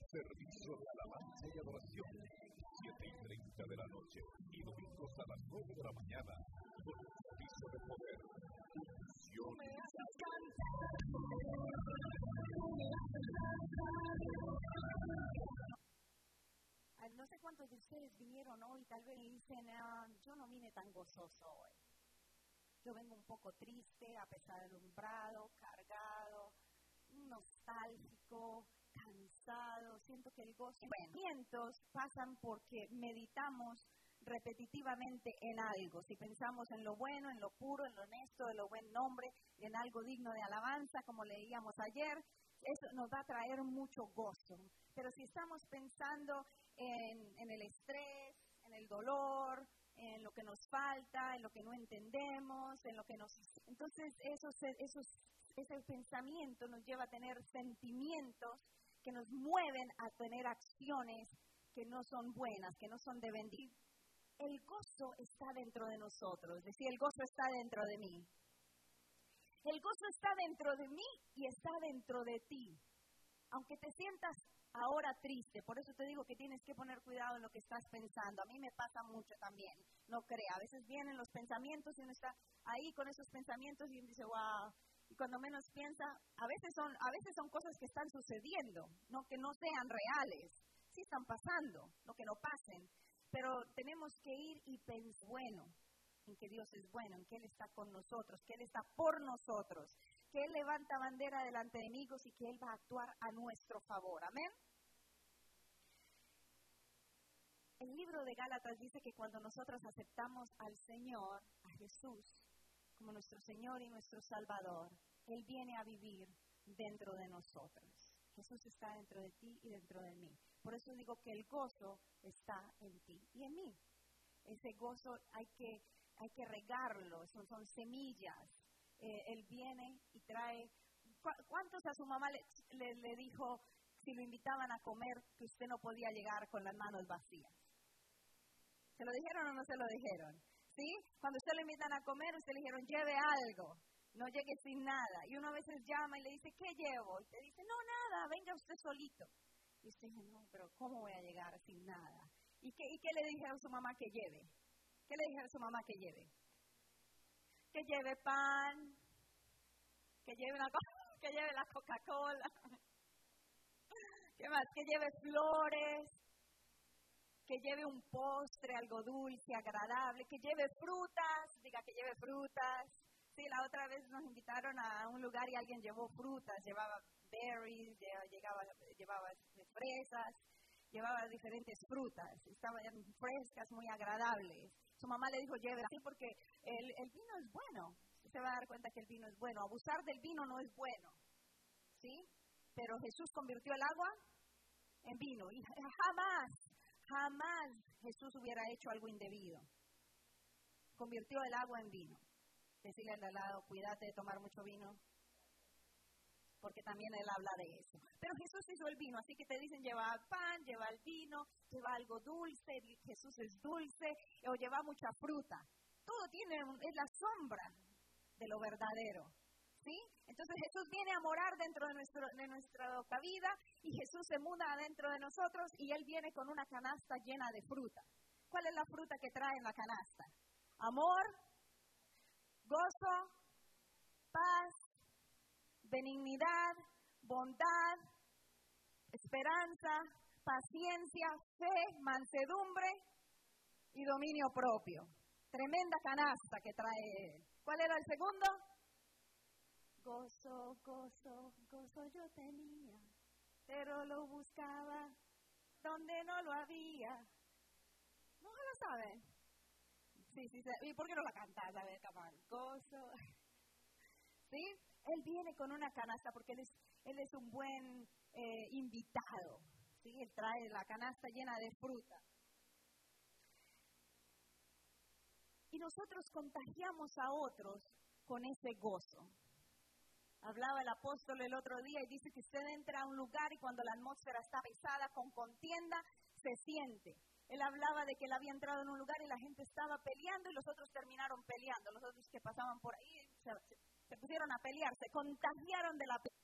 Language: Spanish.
Servicio de alabanza y adoración, 7:30 de la noche y domingos a las 9 de la mañana, con un servicio de poder, unción. No sé cuántos de ustedes vinieron hoy, tal vez dicen, yo no vine tan gozoso hoy. Yo vengo un poco triste, apesadumbrado, cargado, nostálgico, cansado. Siento que el gozo y pensamientos pasan porque meditamos repetitivamente en algo. Si pensamos en lo bueno, en lo puro, en lo honesto, en lo buen nombre, en algo digno de alabanza, como leíamos ayer, eso nos va a traer mucho gozo. Pero si estamos pensando en el estrés, en el dolor, en lo que nos falta, en lo que no entendemos, en lo que nos... Entonces ese pensamiento nos lleva a tener sentimientos que nos mueven a tener acciones que no son buenas, que no son de bendición. El gozo está dentro de nosotros, es decir, el gozo está dentro de mí. El gozo está dentro de mí y está dentro de ti. Aunque te sientas ahora triste, por eso te digo que tienes que poner cuidado en lo que estás pensando. A mí me pasa mucho también, no crea. A veces vienen los pensamientos y uno está ahí con esos pensamientos y uno dice, wow. Y cuando menos piensa, a veces son cosas que están sucediendo, no que no sean reales. Sí están pasando, no que no pasen. Pero tenemos que ir y pensar bueno, en que Dios es bueno, en que Él está con nosotros, que Él está por nosotros, que Él levanta bandera delante de enemigos y que Él va a actuar a nuestro favor. Amén. El libro de Gálatas dice que cuando nosotros aceptamos al Señor, a Jesús, como nuestro Señor y nuestro Salvador, Él viene a vivir dentro de nosotros. Jesús está dentro de ti y dentro de mí. Por eso digo que el gozo está en ti y en mí. Ese gozo hay que regarlo, son semillas. Él viene y trae... ¿Cuántos a su mamá le dijo, si lo invitaban a comer, que usted no podía llegar con las manos vacías? ¿Se lo dijeron o no se lo dijeron? ¿Sí? Cuando usted lo invitan a comer, usted le dijeron, lleve algo, no llegue sin nada. Y uno a veces llama y le dice, ¿qué llevo? Y te dice, no, nada, venga usted solito. Y usted dice, no, pero ¿cómo voy a llegar sin nada? ¿Y qué le dijeron a su mamá que lleve? ¿Qué le dijeron a su mamá que lleve? Que lleve pan, que lleve que lleve la Coca-Cola, ¿qué más? Que lleve flores, que lleve un postre, algo dulce, agradable, que lleve frutas, diga que lleve frutas. Sí, la otra vez nos invitaron a un lugar y alguien llevó frutas, llevaba berries, llevaba fresas, llevaba diferentes frutas, estaban frescas, muy agradables. Su mamá le dijo, lleve así porque el vino es bueno. Usted se va a dar cuenta que el vino es bueno. Abusar del vino no es bueno, ¿sí? Pero Jesús convirtió el agua en vino y jamás Jesús hubiera hecho algo indebido. Convirtió el agua en vino. Decirle al lado, cuídate de tomar mucho vino, porque también Él habla de eso. Pero Jesús hizo el vino, así que te dicen, lleva pan, lleva el vino, lleva algo dulce, Jesús es dulce, o lleva mucha fruta. Todo es la sombra de lo verdadero, ¿sí? Entonces Jesús viene a morar dentro de nuestra vida, y Jesús se muda adentro de nosotros, y Él viene con una canasta llena de fruta. ¿Cuál es la fruta que trae en la canasta? Amor, gozo, paz, benignidad, bondad, esperanza, paciencia, fe, mansedumbre y dominio propio. Tremenda canasta que trae Él. ¿Cuál era el segundo? Gozo yo tenía, pero lo buscaba donde no lo había. ¿No lo saben? Sí. ¿Y por qué no la cantas? A ver, capaz. Gozo. ¿Sí? Él viene con una canasta porque Él es un buen invitado. ¿Sí? Él trae la canasta llena de fruta. Y nosotros contagiamos a otros con ese gozo. Hablaba el apóstol el otro día y dice que usted entra a un lugar y cuando la atmósfera está pesada, con contienda, se siente. Él hablaba de que él había entrado en un lugar y la gente estaba peleando y los otros terminaron peleando. Los otros que pasaban por ahí se pusieron a pelear, se contagiaron de la pelea.